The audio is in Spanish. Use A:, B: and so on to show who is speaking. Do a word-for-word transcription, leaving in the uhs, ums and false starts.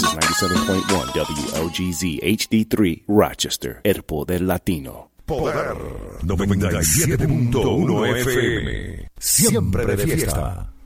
A: ninety-seven point one W L G Z H D three Rochester, el poder latino.
B: Poder noventa y siete punto uno F M. Siempre de fiesta.